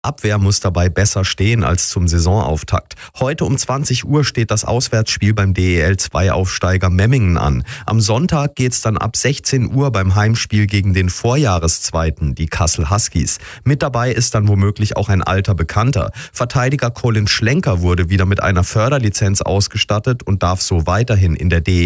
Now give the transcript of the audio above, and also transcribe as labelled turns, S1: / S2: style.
S1: Abwehr muss dabei besser stehen als zum Saisonauftakt. Heute um 20 Uhr steht das Auswärtsspiel beim DEL-2-Aufsteiger Memmingen an. Am Sonntag geht's dann ab 16 Uhr beim Heimspiel gegen den Vorjahreszweiten, die Kassel Huskies. Mit dabei ist dann womöglich auch ein alter Bekannter. Verteidiger Colin Schlenker wurde wieder mit einer Förderlizenz ausgestattet und darf so weiterhin in der DEL